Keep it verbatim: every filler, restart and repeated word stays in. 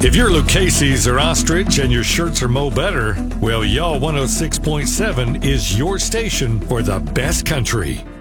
If you're Lucchese's or Ostrich and your shirts are Mo Better, well, Y'all one oh six point seven is your station for the best country.